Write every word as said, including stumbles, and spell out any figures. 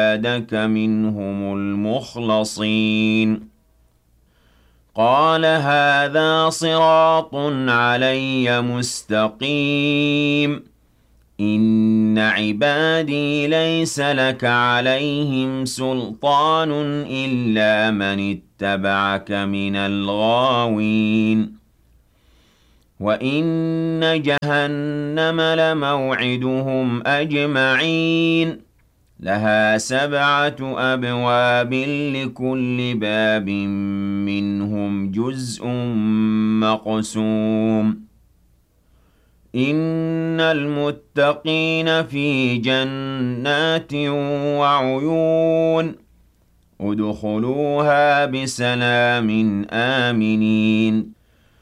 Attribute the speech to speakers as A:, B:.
A: عبادك منهم المخلصين قال هذا صراط علي مستقيم إن عبادي ليس لك عليهم سلطان إلا من اتبعك من الغاوين وإن جهنم لموعدهم أجمعين لها سبعة أبواب لكل باب منهم جزء مقسوم إن المتقين في جنات وعيون ادخلوها بسلام آمنين